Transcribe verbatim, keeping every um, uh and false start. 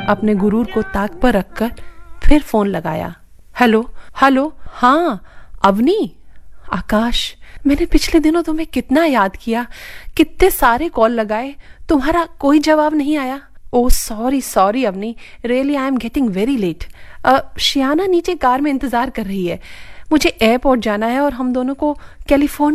अपने गुरूर को ताक पर रखकर फिर फोन लगाया। हेलो हेलो, हाँ अवनी। आकाश, मैंने पिछले दिनों तुम्हें कितना याद किया, कितने सारे कॉल लगाए, तुम्हारा कोई जवाब नहीं आया। Oh sorry sorry Avani, really I am getting very late. शियाना नीचे कार में इंतजार कर रही है। मुझे एयरपोर्ट जाना है और हम दोनों को कैलिफोर्निया